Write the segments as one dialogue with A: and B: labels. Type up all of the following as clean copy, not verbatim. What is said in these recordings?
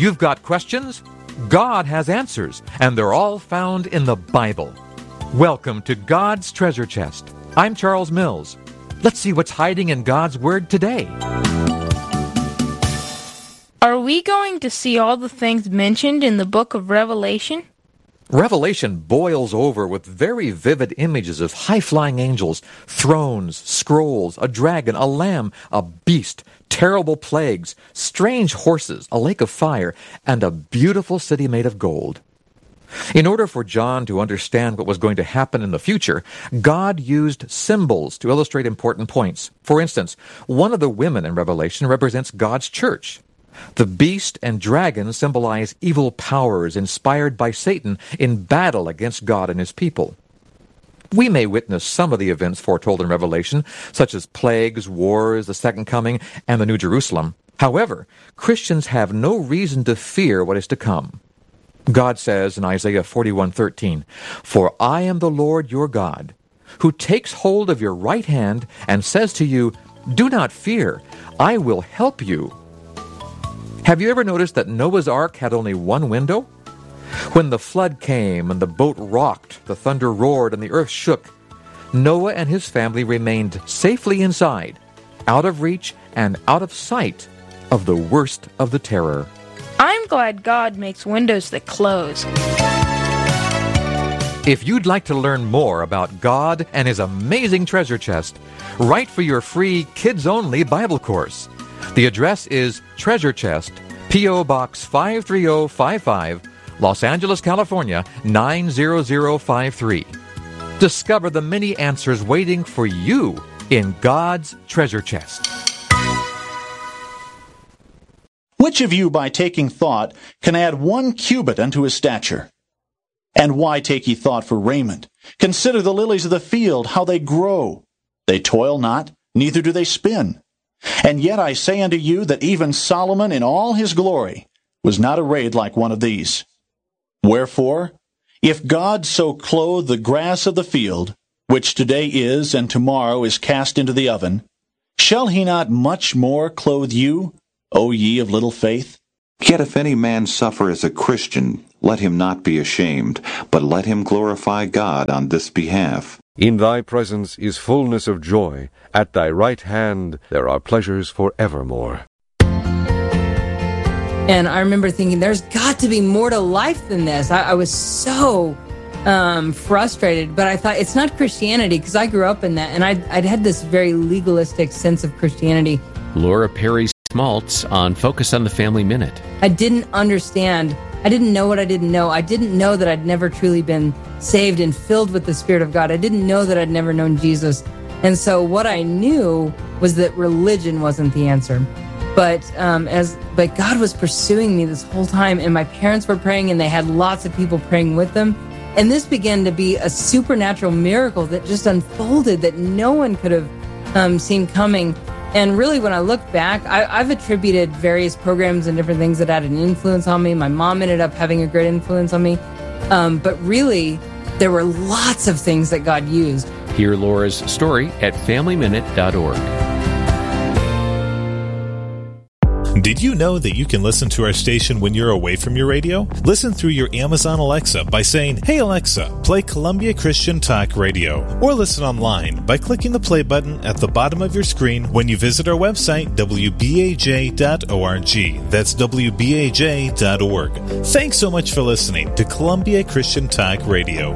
A: you've got questions, God has answers, and they're all found in the Bible. Welcome to God's Treasure Chest. I'm Charles Mills. Let's see what's hiding in God's Word today.
B: Are we going to see all the things mentioned in the book of Revelation?
A: Revelation boils over with very vivid images of high-flying angels, thrones, scrolls, a dragon, a lamb, a beast, terrible plagues, strange horses, a lake of fire, and a beautiful city made of gold. In order for John to understand what was going to happen in the future, God used symbols to illustrate important points. For instance, one of the women in Revelation represents God's church. The beast and dragon symbolize evil powers inspired by Satan in battle against God and his people. We may witness some of the events foretold in Revelation, such as plagues, wars, the second coming, and the New Jerusalem. However, Christians have no reason to fear what is to come. God says in Isaiah 41:13, "For I am the Lord your God, who takes hold of your right hand and says to you, 'Do not fear, I will help you.'" Have you ever noticed that Noah's Ark had only one window? When the flood came and the boat rocked, the thunder roared, and the earth shook, Noah and his family remained safely inside, out of reach and out of sight of the worst of the terror.
B: I'm glad God makes windows that close.
A: If you'd like to learn more about God and His amazing treasure chest, write for your free kids-only Bible course. The address is Treasure Chest, P.O. Box 53055, Los Angeles, California, 90053. Discover the many answers waiting for you in God's treasure chest.
C: Which of you, by taking thought, can add 1 cubit unto his stature? And why take ye thought for raiment? Consider the lilies of the field, how they grow. They toil not, neither do they spin. And yet I say unto you that even Solomon in all his glory was not arrayed like one of these. Wherefore, if God so clothe the grass of the field, which today is and tomorrow is cast into the oven, shall he not much more clothe you, O ye of little faith?
D: Yet if any man suffer as a Christian, let him not be ashamed, but let him glorify God on this behalf.
E: In thy presence is fullness of joy. At thy right hand there are pleasures forevermore.
F: And I remember thinking, there's got to be more to life than this. I was so frustrated, but I thought, it's not Christianity, because I grew up in that, and I'd had this very legalistic sense of Christianity.
G: Laura Perry Smaltz on Focus on the Family Minute.
F: I didn't understand. I didn't know what I didn't know. I didn't know that I'd never truly been saved and filled with the Spirit of God. I didn't know that I'd never known Jesus. And so what I knew was that religion wasn't the answer. But God was pursuing me this whole time, and my parents were praying, and they had lots of people praying with them. And this began to be a supernatural miracle that just unfolded that no one could have seen coming. And really, when I look back, I've attributed various programs and different things that had an influence on me. My mom ended up having a great influence on me. But really, there were lots of things that God used.
G: Hear Laura's story at FamilyMinute.org.
H: Did you know that you can listen to our station when you're away from your radio? Listen through your Amazon Alexa by saying, "Hey Alexa, play Columbia Christian Talk Radio." Or listen online by clicking the play button at the bottom of your screen when you visit our website, wbaj.org. That's wbaj.org. Thanks so much for listening to Columbia Christian Talk Radio.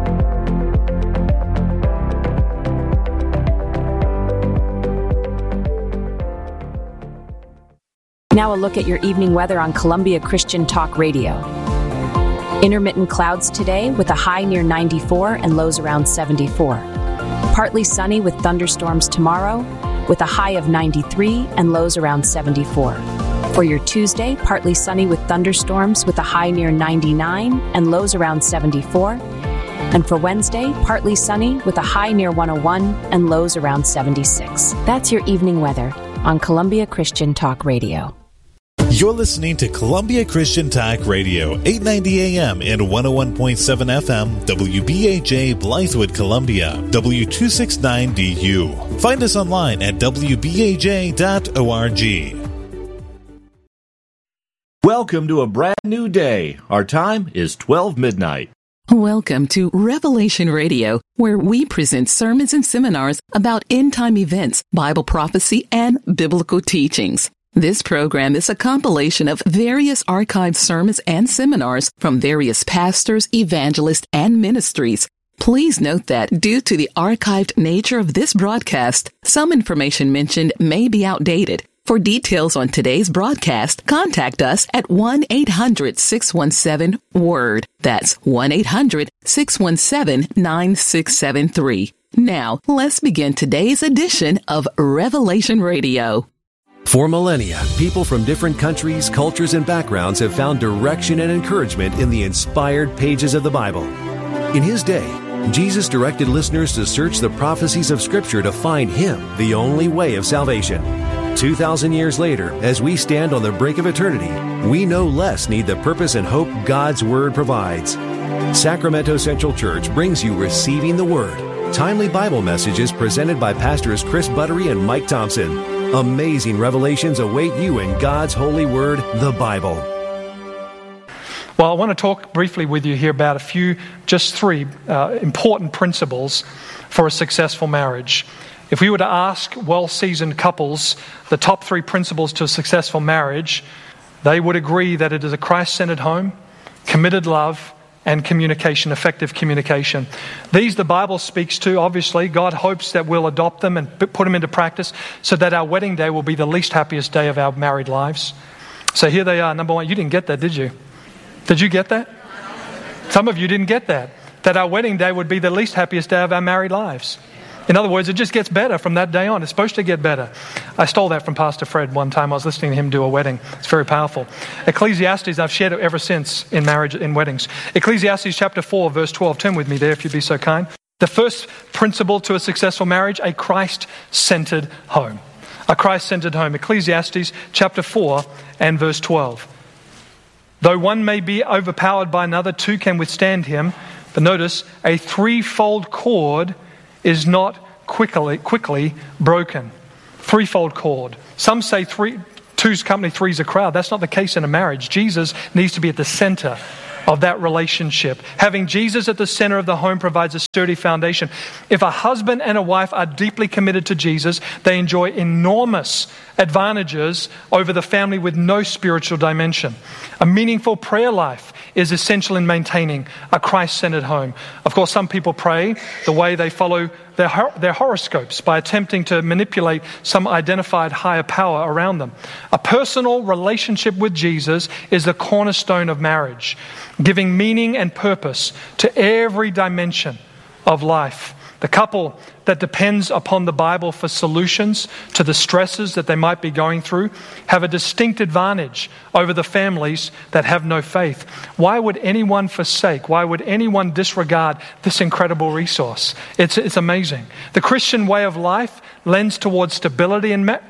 I: Now a look at your evening weather on Columbia Christian Talk Radio. Intermittent clouds today with a high near 94 and lows around 74. Partly sunny with thunderstorms tomorrow with a high of 93 and lows around 74. For your Tuesday, partly sunny with thunderstorms with a high near 99 and lows around 74. And for Wednesday, partly sunny with a high near 101 and lows around 76. That's your evening weather on Columbia Christian Talk Radio.
H: You're listening to Columbia Christian Talk Radio, 890 AM and 101.7 FM, WBAJ Blythewood, Columbia, W269DU. Find us online at wbaj.org.
J: Welcome to a brand new day. Our time is 12 midnight.
K: Welcome to Revelation Radio, where we present sermons and seminars about end-time events, Bible prophecy, and biblical teachings. This program is a compilation of various archived sermons and seminars from various pastors, evangelists, and ministries. Please note that due to the archived nature of this broadcast, some information mentioned may be outdated. For details on today's broadcast, contact us at 1-800-617-WORD. That's 1-800-617-9673. Now, let's begin today's edition of Revelation Radio.
L: For millennia, people from different countries, cultures, and backgrounds have found direction and encouragement in the inspired pages of the Bible. In His day, Jesus directed listeners to search the prophecies of Scripture to find Him, the only way of salvation. 2,000 years later, as we stand on the brink of eternity, we no less need the purpose and hope God's Word provides. Sacramento Central Church brings you Receiving the Word, timely Bible messages presented by Pastors Chris Buttery and Mike Thompson. Amazing revelations await you in God's holy Word, the Bible.
M: Well, I want to talk briefly with you here about just three important principles for a successful marriage. If we were to ask well-seasoned couples the top three principles to a successful marriage, they would agree that it is a Christ-centered home, committed love, and communication, effective communication. These the Bible speaks to, obviously. God hopes that we'll adopt them and put them into practice so that our wedding day will be the least happiest day of our married lives. So here they are. Number one, you didn't get that, did you? Did you get that? Some of you didn't get that. That our wedding day would be the least happiest day of our married lives. In other words, it just gets better from that day on. It's supposed to get better. I stole that from Pastor Fred one time. I was listening to him do a wedding. It's very powerful. Ecclesiastes, I've shared it ever since in marriage, in weddings. Ecclesiastes chapter 4, verse 12. Turn with me there if you'd be so kind. The first principle to a successful marriage, a Christ-centered home. A Christ-centered home. Ecclesiastes chapter 4 and verse 12. Though one may be overpowered by another, two can withstand him. But notice, a threefold cord is not quickly broken. Threefold cord. Some say two's company, three's a crowd. That's not the case in a marriage. Jesus needs to be at the center of that relationship. Having Jesus at the center of the home provides a sturdy foundation. If a husband and a wife are deeply committed to Jesus, they enjoy enormous advantages over the family with no spiritual dimension. A meaningful prayer life is essential in maintaining a Christ-centered home. Of course, some people pray the way they follow their horoscopes by attempting to manipulate some identified higher power around them. A personal relationship with Jesus is the cornerstone of marriage, giving meaning and purpose to every dimension of life. The couple that depends upon the Bible for solutions to the stresses that they might be going through have a distinct advantage over the families that have no faith. Why would anyone forsake? Why would anyone disregard this incredible resource? It's amazing. The Christian way of life lends towards stability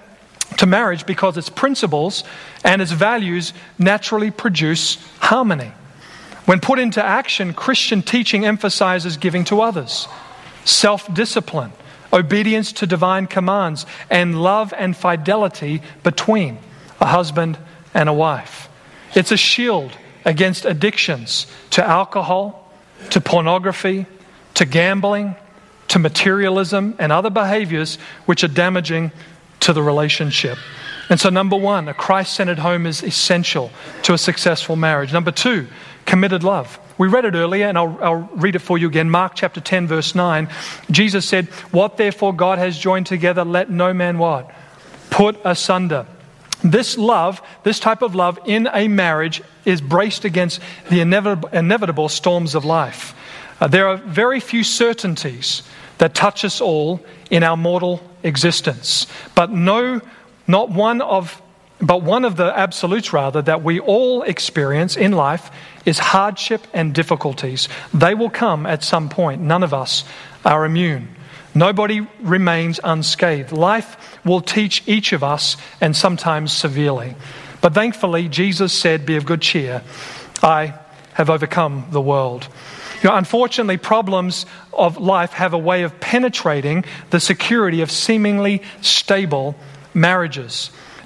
M: to marriage because its principles and its values naturally produce harmony. When put into action, Christian teaching emphasizes giving to others, self-discipline, obedience to divine commands, and love and fidelity between a husband and a wife. It's a shield against addictions to alcohol, to pornography, to gambling, to materialism, and other behaviors which are damaging to the relationship. And so, number one, a Christ-centered home is essential to a successful marriage. Number two, committed love. We read it earlier, and I'll read it for you again. Mark chapter 10, verse 9. Jesus said, "What therefore God has joined together, let no man" what? "Put asunder." This love, this type of love in a marriage is braced against the inevitable storms of life. There are very few certainties that touch us all in our mortal existence, but one of the absolutes rather that we all experience in life is hardship and difficulties. They will come at some point. None of us are immune. Nobody remains unscathed. Life will teach each of us, and sometimes severely. But thankfully, Jesus said, "Be of good cheer. I have overcome the world." Unfortunately, problems of life have a way of penetrating the security of seemingly stable marriages.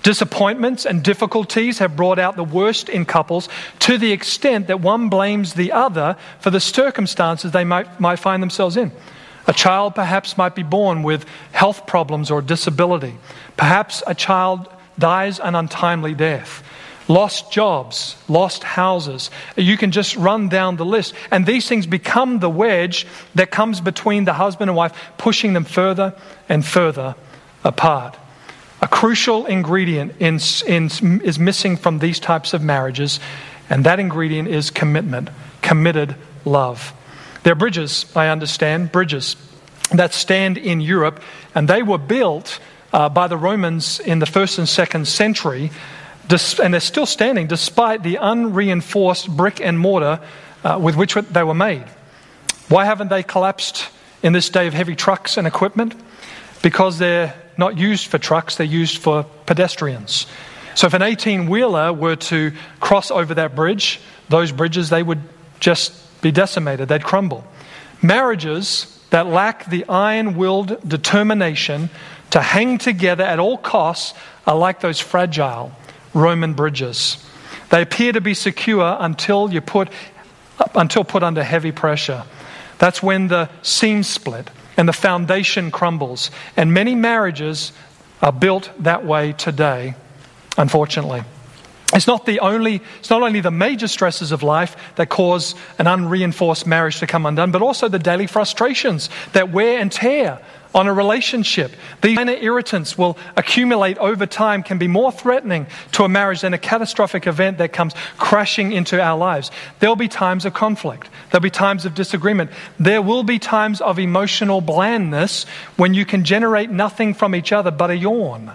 M: Disappointments and difficulties have brought out the worst in couples to the extent that one blames the other for the circumstances they might find themselves in. A child perhaps might be born with health problems or disability. Perhaps a child dies an untimely death. Lost jobs, lost houses. You can just run down the list. And these things become the wedge that comes between the husband and wife, pushing them further and further apart. A crucial ingredient is missing from these types of marriages, and that ingredient is commitment, committed love. There are bridges, I understand, bridges that stand in Europe, and they were built by the Romans in the 1st and 2nd century, and they're still standing despite the unreinforced brick and mortar with which they were made. Why haven't they collapsed in this day of heavy trucks and equipment? Because they're not used for trucks, they're used for pedestrians. So if an 18-wheeler were to cross over that bridge, those bridges, they would just be decimated, they'd crumble. Marriages that lack the iron-willed determination to hang together at all costs are like those fragile Roman bridges. They appear to be secure until put under heavy pressure. That's when the seams split and the foundation crumbles. And many marriages are built that way today, unfortunately. It's not only the major stresses of life that cause an unreinforced marriage to come undone, but also the daily frustrations that wear and tear on a relationship. These minor irritants will accumulate over time, can be more threatening to a marriage than a catastrophic event that comes crashing into our lives. There'll be times of conflict. There'll be times of disagreement. There will be times of emotional blandness when you can generate nothing from each other but a yawn.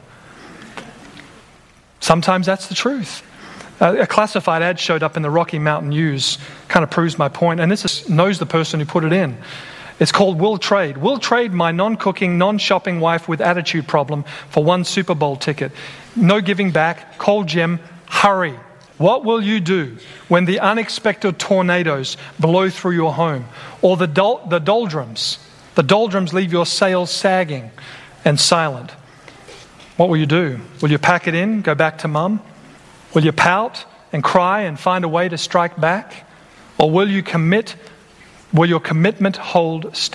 M: Sometimes that's the truth. A classified ad showed up in the Rocky Mountain News, kind of proves my point, and knows the person who put it in. It's called Will Trade. Will trade my non-cooking, non-shopping wife with attitude problem for one Super Bowl ticket. No giving back. Call Jim. Hurry. What will you do when the unexpected tornadoes blow through your home? Or the doldrums leave your sails sagging and silent? What will you do? Will you pack it in, go back to mum? Will you pout and cry and find a way to strike back? Or will you commit? Will your commitment hold steady?